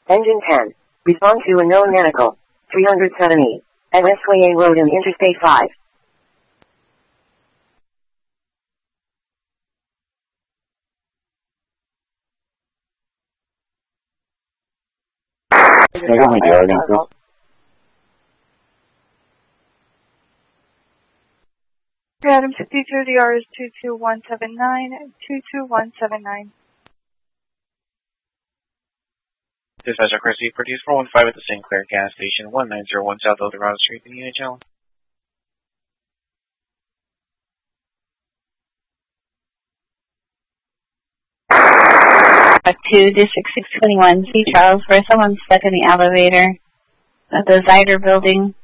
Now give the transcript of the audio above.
Engine 10. Respond to unknown medical. 370. At Westway A Road and Interstate 5. Adam 52, DR is 22179, 22179. Dispatcher Christie, produced 415 at the St. Clair gas station, 1901 South Eldorado Street, in UHL. To District 621, see Charles, where someone's stuck in the elevator at the Zyder building.